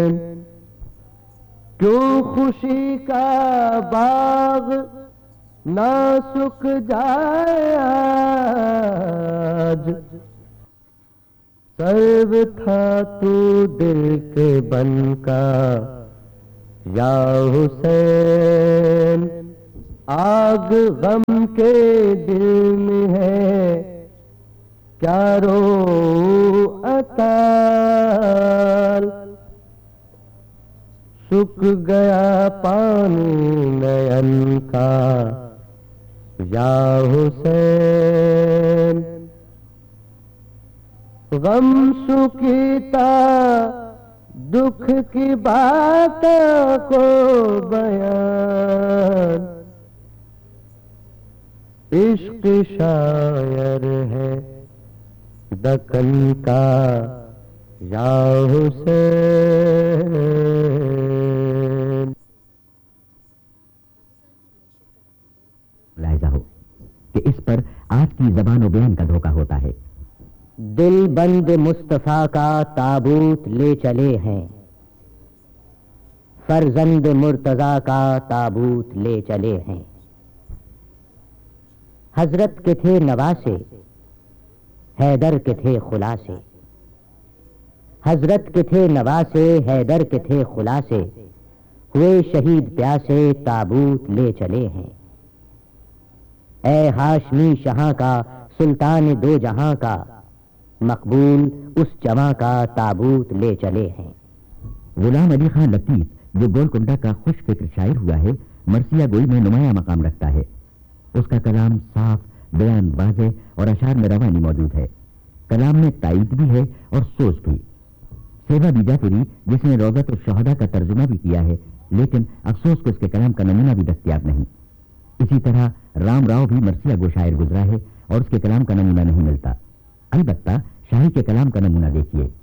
کیوں خوشی کا باغ نہ سکھ جائے آج، سرو تھا تو دل کے بن کا یا حسین، آگ غم کے دل میں ہے کیا رو عطال، سکھ گیا پانی نین کا یا حسین، غم سکھتا دکھ کی باتوں کو بیان، عشق شاعر ہے دکن کا یا حسین۔ ملاحظہ ہو کہ اس پر آج کی زبان و بیان کا دھوکہ ہوتا ہے۔ دل بند مصطفیٰ کا تابوت لے چلے ہیں، فرزند مرتضیٰ کا تابوت لے چلے ہیں، حضرت کے تھے نواسے، حیدر کے تھے خلاصے، حضرت کے تھے نواسے، حیدر کے تھے خلاصے، ہوئے شہید پیاسے تابوت لے چلے ہیں، اے ہاشمی شہاں کا سلطان دو جہاں کا، مقبول اس جواں کا تابوت لے چلے ہیں۔ غلام علی خان لطیف جو گولکنڈہ کا خوش فکر شاعر ہوا ہے، مرثیہ گوئی میں نمایاں مقام رکھتا ہے۔ اس کا کلام صاف، بیان واضح اور اشعار میں روانی موجود ہے۔ کلام میں تائید بھی ہے اور سوچ بھی۔ سیوا بیجاپوری جس نے روضۃ الشہداء کا ترجمہ بھی کیا ہے، لیکن افسوس کو اس کے کلام کا نمونہ بھی دستیاب نہیں۔ اسی طرح رام راؤ بھی مرثیہ گو شاعر گزرا ہے اور اس کے کلام کا نمونہ نہیں ملتا۔ البتہ شاہی کے کلام کا نمونہ دیکھیے۔